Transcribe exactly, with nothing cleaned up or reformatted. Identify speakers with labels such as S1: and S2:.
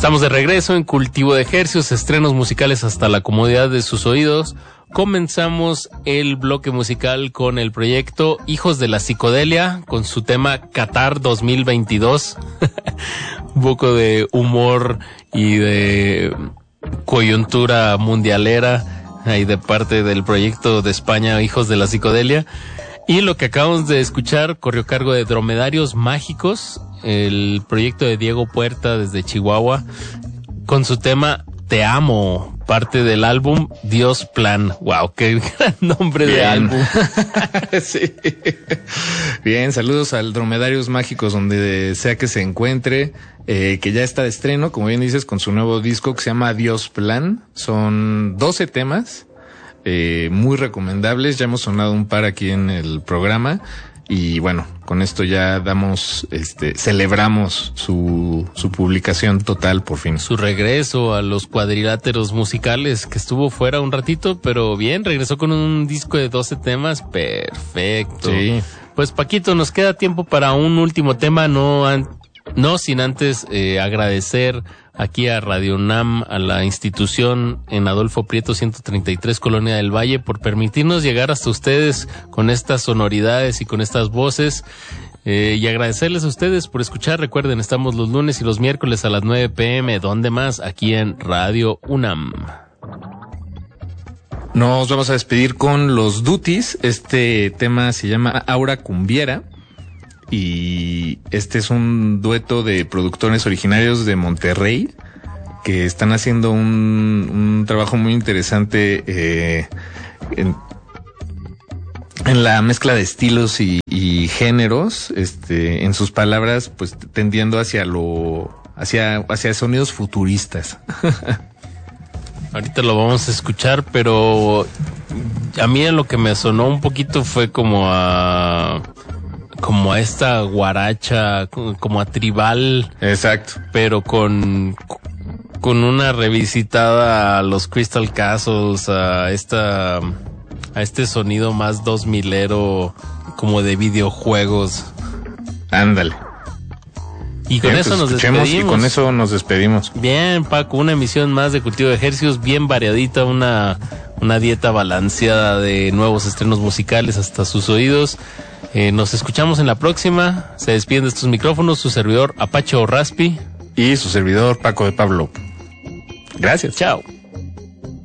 S1: Estamos de regreso en Cultivo de Hercios, estrenos musicales hasta la comodidad de sus oídos. Comenzamos el bloque musical con el proyecto Hijos de la Psicodelia, con su tema Qatar dos mil veintidós. Un poco de humor y de coyuntura mundialera ahí de parte del proyecto de España Hijos de la Psicodelia. Y lo que acabamos de escuchar corrió a cargo de Dromedarios Mágicos, el proyecto de Diego Puerta desde Chihuahua, con su tema Te Amo, parte del álbum Dios Plan. Wow, qué gran nombre Bien. de álbum.
S2: Sí. Bien, saludos al Dromedarios Mágicos, donde sea que se encuentre, eh, que ya está de estreno, como bien dices, con su nuevo disco que se llama Dios Plan. Son doce temas, eh, muy recomendables. Ya hemos sonado un par aquí en el programa. Y bueno, con esto ya damos, este, celebramos su, su publicación total por fin.
S1: Su regreso a los cuadriláteros musicales, que estuvo fuera un ratito, pero bien, regresó con un disco de doce temas, perfecto.
S2: Sí.
S1: Pues Paquito, nos queda tiempo para un último tema, no, an- no sin antes eh, agradecer aquí a Radio UNAM, a la institución en Adolfo Prieto ciento treinta y tres, Colonia del Valle, por permitirnos llegar hasta ustedes con estas sonoridades y con estas voces, eh, y agradecerles a ustedes por escuchar. Recuerden, estamos los lunes y los miércoles a las nueve pm, ¿dónde más? Aquí en Radio UNAM.
S2: Nos vamos a despedir con Los Duties. Este tema se llama Aura Cumbiera. Y este es un dueto de productores originarios de Monterrey que están haciendo un, un trabajo muy interesante eh, en, en la mezcla de estilos y, y géneros, este, en sus palabras, pues tendiendo hacia lo, hacia, hacia sonidos futuristas.
S1: Ahorita lo vamos a escuchar, pero a mí lo que me sonó un poquito fue como a... como a esta guaracha, como a tribal.
S2: Exacto.
S1: Pero con, con una revisitada a los Crystal Castles, a esta, a este sonido más dos milero, como de videojuegos.
S2: Ándale.
S1: Y con
S2: bien,
S1: eso
S2: pues
S1: nos
S2: despedimos. Y
S1: despedimos.
S2: con eso nos despedimos.
S1: Bien, Paco, una emisión más de Cultivo de Hercios, bien variadita, una, una dieta balanceada de nuevos estrenos musicales hasta sus oídos. Eh, nos escuchamos en la próxima. Se despiden de estos micrófonos su servidor Apache o Raspi
S2: y su servidor Paco de Pablo. Gracias.
S1: Chao.